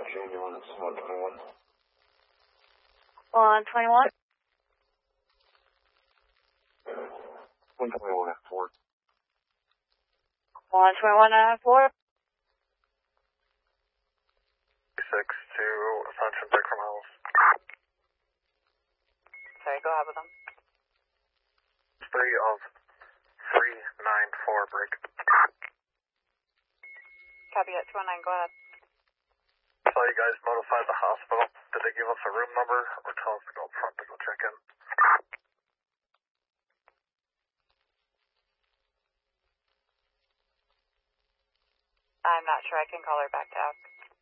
genuine, it's 121. 121? 121 at 4. 121 at 4? 6 to Assumption, back from house. Sorry, go ahead with them. 3 of 394, break. Copy at 219, go ahead. Saw you guys notified the hospital. Did they give us a room number or tell us to go up front to go check in? I'm not sure. I can call her back to ask.